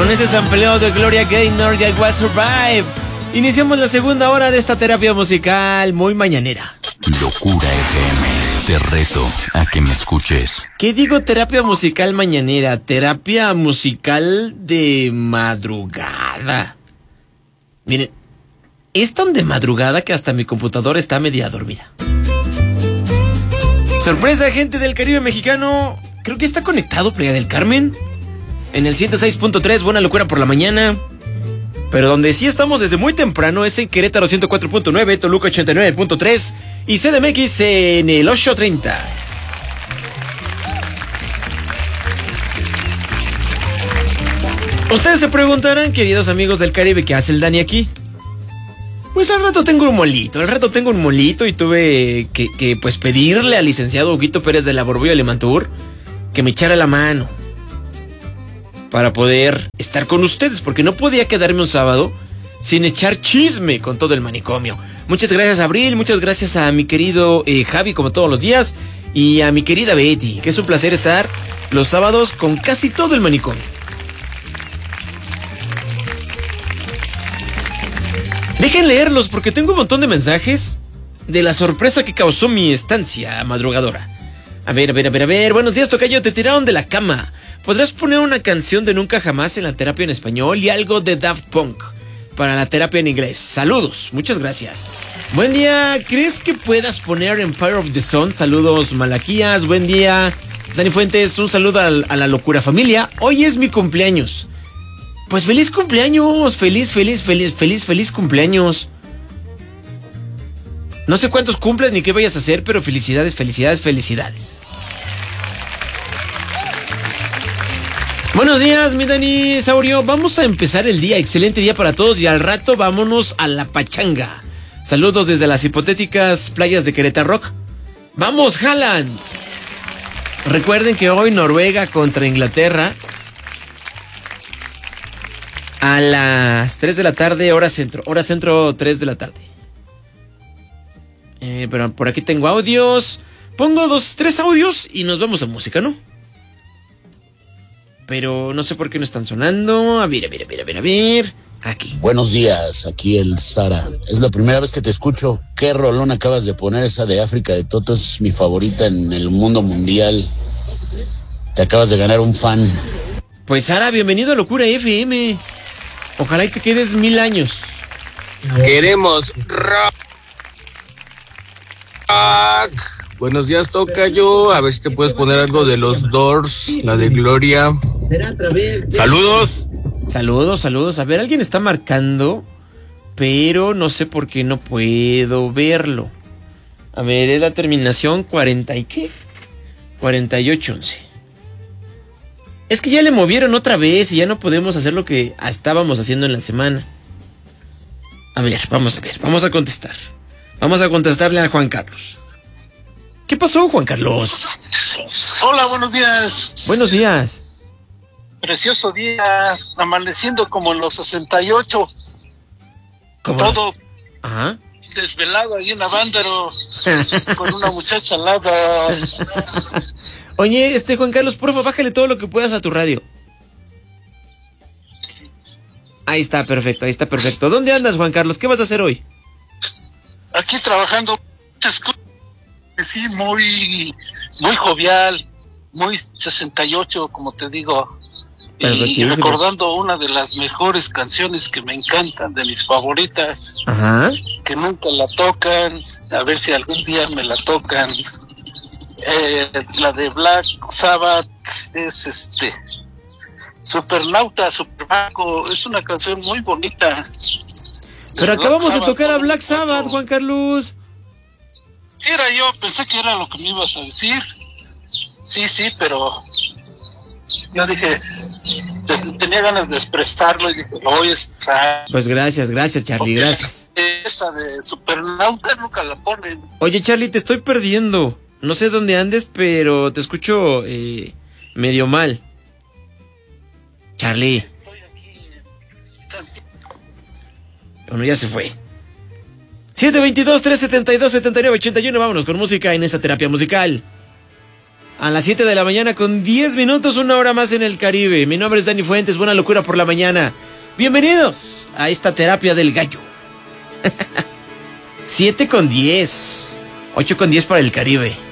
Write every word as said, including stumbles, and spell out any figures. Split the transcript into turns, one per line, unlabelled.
Con ese sampleo de Gloria Gaynor y I Will Survive, iniciamos la segunda hora de esta terapia musical muy mañanera.
Locura F M, te reto a que me escuches.
¿Qué digo terapia musical mañanera? Terapia musical de madrugada. Miren, es tan de madrugada que hasta mi computadora está media dormida. Sorpresa, gente del Caribe mexicano. Creo que está conectado Playa del Carmen en el ciento seis punto tres, Buena Locura por la mañana. Pero donde sí estamos desde muy temprano es en Querétaro ciento cuatro punto nueve, Toluca ochenta y nueve punto tres y C D M X en el ochocientos treinta. Ustedes se preguntarán, queridos amigos del Caribe, ¿qué hace el Dani aquí? Pues al rato tengo un molito, al rato tengo un molito y tuve que, que pues pedirle al licenciado Huguito Pérez de la Borbilla Limantur que me echara la mano para poder estar con ustedes, porque no podía quedarme un sábado sin echar chisme con todo el manicomio. Muchas gracias, Abril, muchas gracias a mi querido eh, Javi, como todos los días, y a mi querida Betty, que es un placer estar los sábados con casi todo el manicomio. Dejen leerlos porque tengo un montón de mensajes de la sorpresa que causó mi estancia madrugadora. A ver, a ver, a ver, a ver. Buenos días, tocayo, te tiraron de la cama. ¿Podrás poner una canción de Nunca Jamás en la terapia en español y algo de Daft Punk para la terapia en inglés? Saludos, muchas gracias. Buen día, ¿crees que puedas poner Empire of the Sun? Saludos, Malaquías, buen día. Dani Fuentes, un saludo a, a la locura familia. Hoy es mi cumpleaños. Pues feliz cumpleaños, feliz, feliz, feliz, feliz, feliz cumpleaños. No sé cuántos cumples ni qué vayas a hacer, pero felicidades, felicidades, felicidades. Buenos días, mi Dani Saurio. Vamos a empezar el día, excelente día para todos y al rato vámonos a la pachanga. Saludos desde las hipotéticas playas de Querétaro Rock. ¡Vamos, Haaland! Recuerden que hoy Noruega contra Inglaterra a las tres de la tarde, hora centro. Hora centro, tres de la tarde. Eh, pero por aquí tengo audios. Pongo dos, tres audios y nos vamos a música, ¿no? Pero no sé por qué no están sonando. A ver, a ver, a ver, a ver, a ver. Aquí.
Buenos días, aquí el Sara. Es la primera vez que te escucho. ¿Qué rolón acabas de poner? Esa de África de Toto es mi favorita en el mundo mundial. Te acabas de ganar un fan.
Pues Sara, bienvenido a Locura F M. Ojalá y te quedes mil años.
Queremos rock. Buenos días, tocayo. A ver si te puedes poner algo de los Doors, la de Gloria. Saludos.
Saludos, saludos. A ver, alguien está marcando, pero no sé por qué no puedo verlo. A ver, es la terminación cuarenta y qué? cuarenta y ocho once. Es que ya le movieron otra vez y ya no podemos hacer lo que estábamos haciendo en la semana. A ver, vamos a ver, vamos a contestar. Vamos a contestarle a Juan Carlos. ¿Qué pasó, Juan Carlos?
Hola, buenos días.
Buenos días.
Precioso día, amaneciendo como en los sesenta y ocho.
¿Cómo?
Todo
Ajá.
desvelado ahí en Avándaro, con una muchacha al lado.
Oye, este Juan Carlos, porfa, bájale todo lo que puedas a tu radio. Ahí está, perfecto, ahí está perfecto. ¿Dónde andas, Juan Carlos? ¿Qué vas a hacer hoy?
Aquí trabajando, sí, muy, muy jovial, muy sesenta y ocho, como te digo. Y recordando una de las mejores canciones que me encantan, de mis favoritas.
Ajá.
Que nunca la tocan, a ver si algún día me la tocan. Eh, la de Black Sabbath es este Supernauta, Superbaco, es una canción muy bonita.
Pero acabamos de tocar a Black Sabbath, Juan Carlos.
Sí, era yo, pensé que era lo que me ibas a decir. Sí, sí, pero yo dije, tenía ganas de expresarlo y dije, oye, esa...
Pues gracias, gracias, Charlie, gracias.
Esa de Supernauta nunca la ponen.
Oye, Charlie, te estoy perdiendo. No sé dónde andes, pero te escucho eh, medio mal. Charlie.
Estoy aquí en Santiago.
Bueno, ya se fue. siete veintidós, trescientos setenta y dos, setenta y nueve ochenta y uno. Vámonos con música en esta terapia musical. A las siete de la mañana con diez minutos, una hora más en el Caribe. Mi nombre es Dani Fuentes, buena locura por la mañana. Bienvenidos a esta terapia del gallo. siete con diez. ocho con diez para el Caribe.